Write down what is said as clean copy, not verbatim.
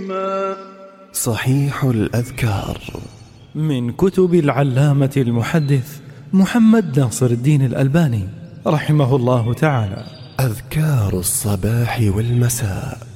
مسلما. صحيح الأذكار من كتب العلامة المحدث محمد ناصر الدين الألباني رحمه الله تعالى. أذكار الصباح والمساء.